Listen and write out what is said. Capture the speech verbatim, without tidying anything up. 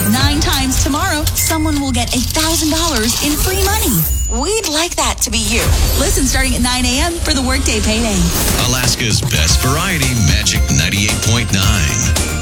Nine times tomorrow, someone will get one thousand dollars in free money. We'd like that to be you. Listen starting at nine a.m. for the Workday Payday. Alaska's best variety, Magic ninety-eight point nine.